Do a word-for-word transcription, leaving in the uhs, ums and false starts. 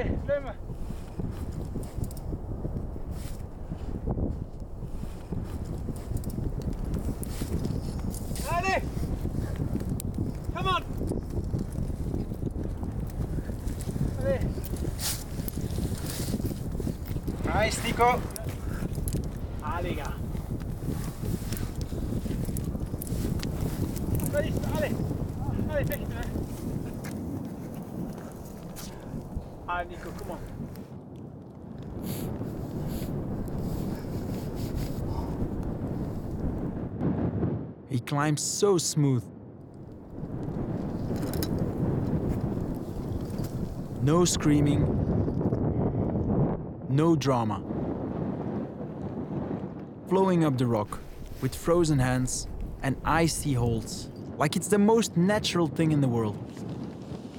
Allez, zwemmen. Allez. Come on. Allez. Nice, Nico. Allez, gars. Allez, allez. Allez, vechten, hè. Ah, Nico, come on. He climbs so smooth. No screaming, no drama. Flowing up the rock with frozen hands and icy holds, like it's the most natural thing in the world.